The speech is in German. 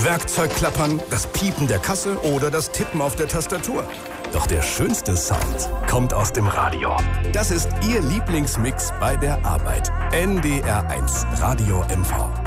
Werkzeugklappern, das Piepen der Kasse oder das Tippen auf der Tastatur. Doch der schönste Sound kommt aus dem Radio. Das ist Ihr Lieblingsmix bei der Arbeit. NDR1 Radio MV.